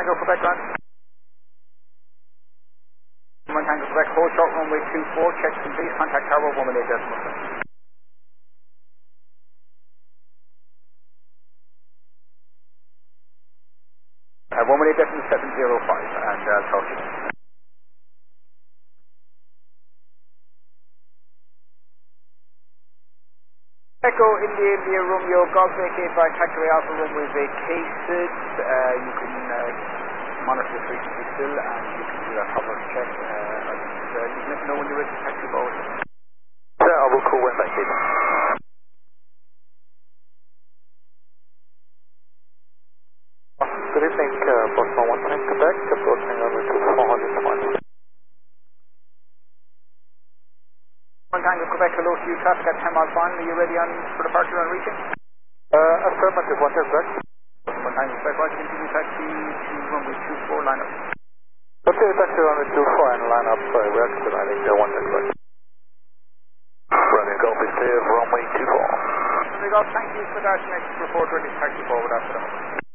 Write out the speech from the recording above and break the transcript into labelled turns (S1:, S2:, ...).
S1: Tango Quebec on. 1 Tango Quebec, hold short runway 24, check complete, contact tower 118.7. 118.705 and talk to you. Echo India Romeo Golf vacated by taxiway Alpha runway vacated. You can monitor the frequency still and you can do a hover check. You can let me know when you're ready to taxi forward.
S2: I will call when vacated. Good evening, Boston 1 Quebec, approaching over to 400 miles.
S1: 1 Tango Quebec, hello to you, traffic at 10 miles final. Are you ready for departure and reaching?
S2: Affirmative, 1 Quebec.
S1: 1 Tango Quebec, right, continue taxi to runway 24, line up.
S2: Okay, taxi runway 24 and line up, we're expediting 1 Quebec. Romeo Golf is clear, runway 24.
S1: Romeo Golf, thank you for that. Next report ready to taxi forward after that.